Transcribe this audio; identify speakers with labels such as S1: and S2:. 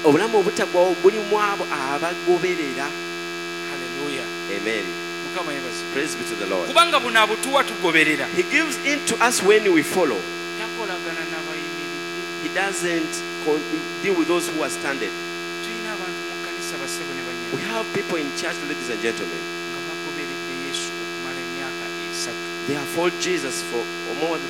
S1: obulamu obutaggwawo bulimu abo abagoberera.
S2: Hallelujah.
S1: Amen.
S2: Mukama yebazi.
S1: Praise be to the Lord.
S2: Kubanga buno abutuwa tugoberera.
S1: He gives in to us when we follow.
S2: Takolagana n'abayimiridde.
S1: He doesn't deal with those who are standing.
S2: Tulina abantu mu kkanisa basebo ne banyana.
S1: We have people in church, ladies and gentlemen.
S2: Nga bagoberedde Yesu okumala emyaka 3.
S1: They have followed Jesus for more than